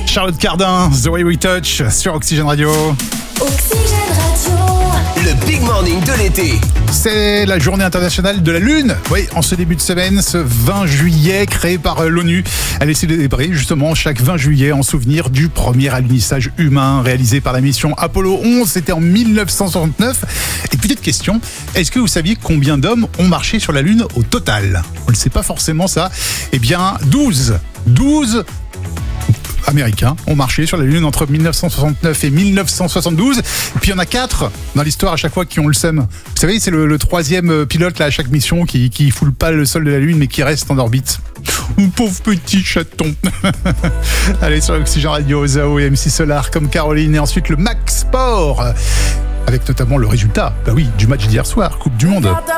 Charlotte Cardin, The Way We Touch sur Oxygène Radio. Oxygène Radio. Le Big Morning de l'été. C'est la journée internationale de la Lune. Oui, en ce début de semaine, ce 20 juillet, créé par l'ONU. Elle est célébrée justement chaque 20 juillet en souvenir du premier alunissage humain réalisé par la mission Apollo 11. C'était en 1969. Et petite question, est-ce que vous saviez combien d'hommes ont marché sur la Lune au total ? On ne sait pas forcément ça. Eh bien, 12 Américains ont marché sur la Lune entre 1969 et 1972. Et puis il y en a 4 dans l'histoire à chaque fois qui ont le seum. Vous savez, c'est le troisième pilote là, à chaque mission qui foule pas le sol de la Lune mais qui reste en orbite. Pauvre petit chaton. Allez sur Oxygène Radio, Zao et MC Solar comme Caroline. Et ensuite le Max Sport avec notamment le résultat, du match d'hier soir, Coupe du Monde. Regarde ta